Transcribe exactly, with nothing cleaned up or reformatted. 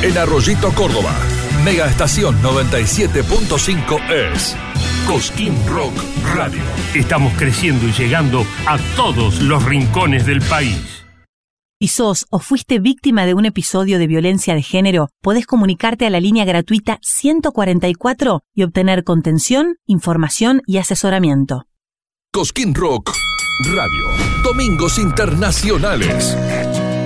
En Arroyito, Córdoba. Mega Estación noventa y siete punto cinco es Cosquín Rock Radio. Estamos creciendo y llegando a todos los rincones del país. Si sos o fuiste víctima de un episodio de violencia de género, podés comunicarte a la línea gratuita ciento cuarenta y cuatro y obtener contención, información y asesoramiento. Cosquín Rock Radio. Domingos internacionales.